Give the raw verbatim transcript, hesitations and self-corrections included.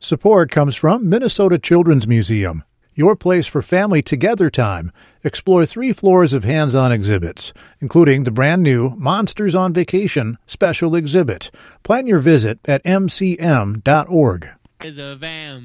Support comes from Minnesota Children's Museum, your place for family together time. Explore three floors of hands-on exhibits, including the brand-new Monsters on Vacation special exhibit. Plan your visit at m c m dot org. Is a van.